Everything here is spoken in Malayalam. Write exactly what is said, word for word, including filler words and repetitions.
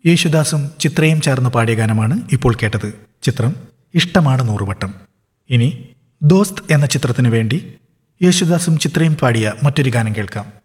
യേശുദാസും ചിത്രയും ചേർന്ന് പാടിയ ഗാനമാണ് ഇപ്പോൾ കേട്ടത്. ചിത്രം ഇഷ്ടമാണ് നൂറുവട്ടം. ഇനി ദോസ്ത് എന്ന ചിത്രത്തിനു വേണ്ടി യേശുദാസും ചിത്രയും പാടിയ മറ്റൊരു ഗാനം കേൾക്കാം.